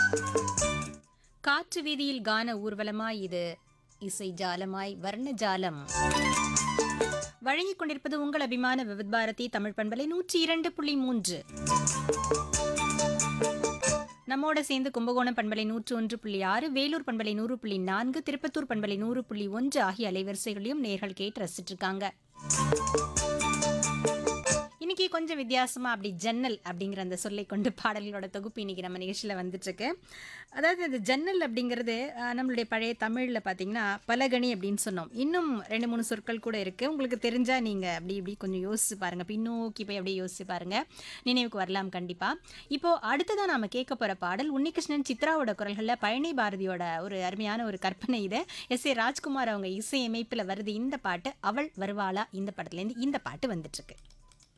காற்று வீதியில் கான ஊர்வலமாய் இது இசை ஜாலமாய் வர்ண ஜாலம் வழங்கிக் கொண்டிருப்பது உங்கள் அபிமான விவித் பாரதி தமிழ் பண்பலை 102.3. நம்மோட சேர்ந்து கும்பகோணம் பண்பலை 101.6, வேலூர் பண்பலை 100.4, திருப்பத்தூர் பண்பலை 100.1 ஆகிய அலைவரிசைகளையும் நேர்கள் கேட்டு ரசிச்சிட்டு இருக்காங்க. இன்னைக்கு கொஞ்சம் வித்தியாசமா அப்படி ஜன்னல் அப்படிங்கிற அந்த சொல்லை கொண்டு பாடல்களோட தொகுப்பு இன்னைக்கு நம்ம நிகழ்ச்சியில் வந்துட்டு இருக்கு. அதாவது இந்த ஜன்னல் அப்படிங்கிறது நம்மளுடைய பழைய தமிழில் பார்த்தீங்கன்னா பலகணி அப்படின்னு சொன்னோம். இன்னும் 2-3 சொற்கள் கூட இருக்கு. உங்களுக்கு தெரிஞ்சா நீங்க அப்படி இப்படி கொஞ்சம் யோசிச்சு பாருங்க, பின்னோக்கி போய் அப்படியே யோசிச்சு பாருங்க, நினைவுக்கு வரலாம் கண்டிப்பா. இப்போ அடுத்ததான் நாம கேட்க போற பாடல் உன்னிகிருஷ்ணன் சித்ராவோட குரல்களில் பழனி பாரதியோட ஒரு அருமையான ஒரு கற்பனை. இது எஸ்.ஏ. ராஜ்குமார் அவங்க இசையமைப்பில் வருது இந்த பாட்டு. அவள் வருவாளா இந்த படத்துலேருந்து இந்த பாட்டு வந்துட்டு இருக்கு.